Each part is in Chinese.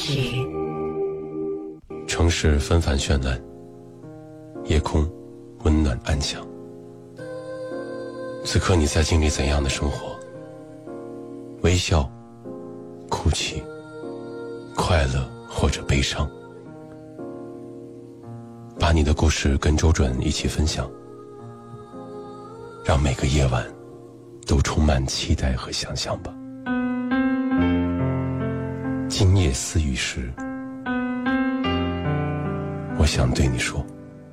城市纷繁绚烂，夜空温暖安详。此刻你在经历怎样的生活？微笑、哭泣、快乐或者悲伤，把你的故事跟周准一起分享，让每个夜晚都充满期待和想象吧。今夜思雨时，我想对你说。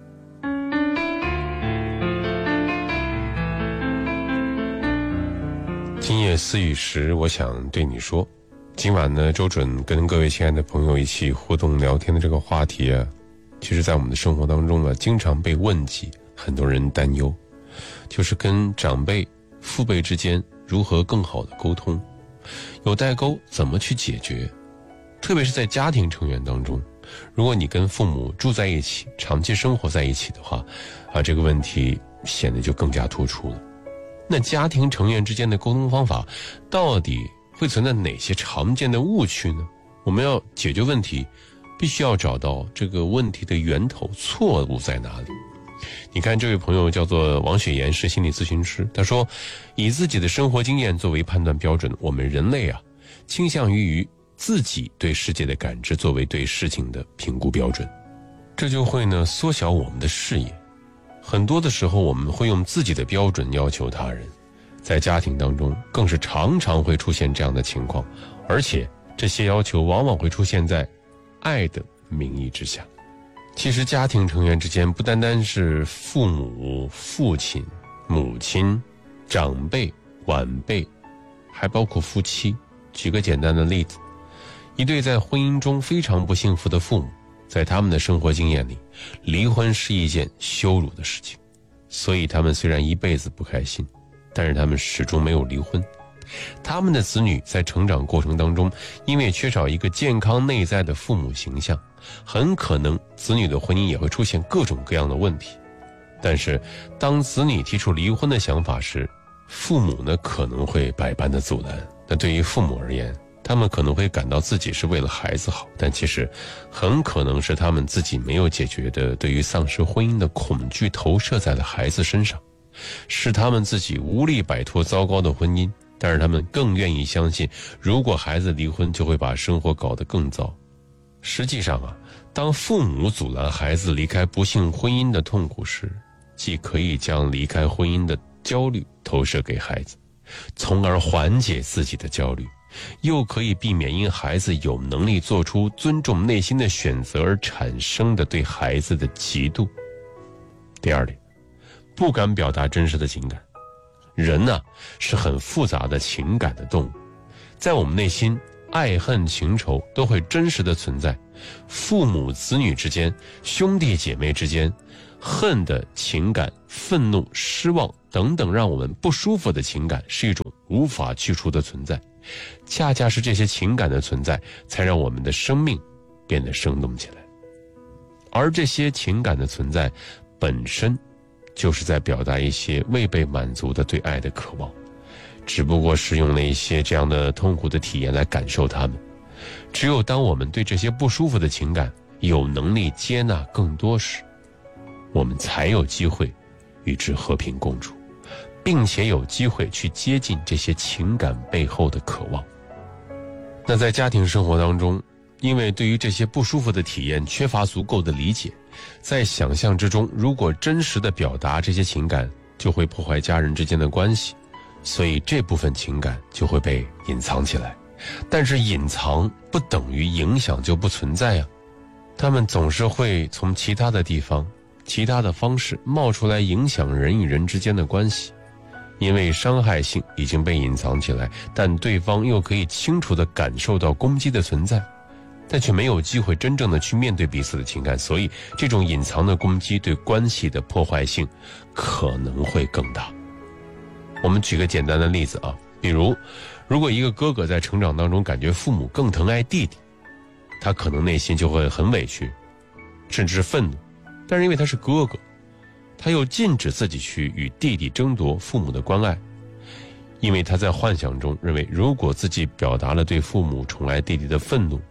今夜思雨时，我想对你说。今晚呢，周准跟各位亲爱的朋友一起互动聊天的这个话题啊，其实在我们的生活当中啊，经常被问及，很多人担忧，就是跟长辈、父辈之间如何更好的沟通，有代沟怎么去解决？特别是在家庭成员当中，如果你跟父母住在一起，长期生活在一起的话，这个问题显得就更加突出了。那家庭成员之间的沟通方法到底会存在哪些常见的误区呢？我们要解决问题，必须要找到这个问题的源头，错误在哪里。你看，这位朋友叫做王雪岩，是心理咨询师，他说，以自己的生活经验作为判断标准，我们人类倾向于自己对世界的感知作为对事情的评估标准，这就会呢缩小我们的视野。很多的时候我们会用自己的标准要求他人，在家庭当中更是常常会出现这样的情况，而且这些要求往往会出现在爱的名义之下。其实家庭成员之间不单单是父母、父亲、母亲、长辈、晚辈，还包括夫妻。举个简单的例子，一对在婚姻中非常不幸福的父母，在他们的生活经验里，离婚是一件羞辱的事情，所以他们虽然一辈子不开心，但是他们始终没有离婚。他们的子女在成长过程当中，因为缺少一个健康内在的父母形象，很可能子女的婚姻也会出现各种各样的问题。但是当子女提出离婚的想法时，父母呢可能会百般的阻拦。那对于父母而言，他们可能会感到自己是为了孩子好，但其实很可能是他们自己没有解决的对于丧失婚姻的恐惧投射在了孩子身上，使他们自己无力摆脱糟糕的婚姻，但是他们更愿意相信，如果孩子离婚就会把生活搞得更糟。实际上当父母阻拦孩子离开不幸婚姻的痛苦时，既可以将离开婚姻的焦虑投射给孩子，从而缓解自己的焦虑，又可以避免因孩子有能力做出尊重内心的选择而产生的对孩子的嫉妒。第二点，不敢表达真实的情感。人是很复杂的情感的动物，在我们内心，爱恨情仇都会真实的存在。父母子女之间，兄弟姐妹之间，恨的情感、愤怒、失望等等让我们不舒服的情感，是一种无法去除的存在。恰恰是这些情感的存在，才让我们的生命变得生动起来。而这些情感的存在本身就是在表达一些未被满足的对爱的渴望，只不过是用了一些这样的痛苦的体验来感受它们。只有当我们对这些不舒服的情感有能力接纳更多时，我们才有机会与之和平共处，并且有机会去接近这些情感背后的渴望。那在家庭生活当中，因为对于这些不舒服的体验缺乏足够的理解，在想象之中，如果真实的表达这些情感，就会破坏家人之间的关系，所以这部分情感就会被隐藏起来。但是隐藏不等于影响就不存在他们总是会从其他的地方、其他的方式冒出来，影响人与人之间的关系。因为伤害性已经被隐藏起来，但对方又可以清楚地感受到攻击的存在，但却没有机会真正的去面对彼此的情感，所以这种隐藏的攻击对关系的破坏性可能会更大。我们举个简单的例子比如果一个哥哥在成长当中感觉父母更疼爱弟弟，他可能内心就会很委屈，甚至愤怒，但是因为他是哥哥，他又禁止自己去与弟弟争夺父母的关爱，因为他在幻想中认为，如果自己表达了对父母宠爱弟弟的愤怒，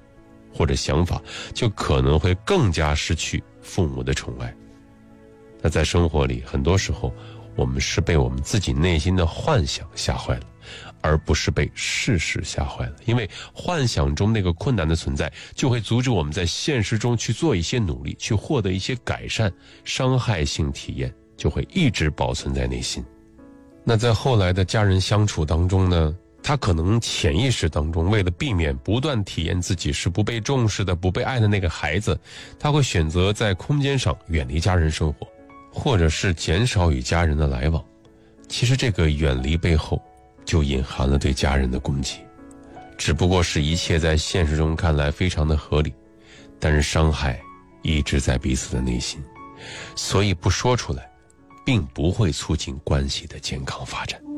或者想法，就可能会更加失去父母的宠爱。那在生活里，很多时候我们是被我们自己内心的幻想吓坏了，而不是被事实吓坏了。因为幻想中那个困难的存在，就会阻止我们在现实中去做一些努力，去获得一些改善，伤害性体验就会一直保存在内心。那在后来的家人相处当中呢，他可能潜意识当中为了避免不断体验自己是不被重视的、不被爱的那个孩子，他会选择在空间上远离家人生活，或者是减少与家人的来往。其实这个远离背后就隐含了对家人的攻击，只不过是一切在现实中看来非常的合理，但是伤害一直在彼此的内心，所以不说出来并不会促进关系的健康发展。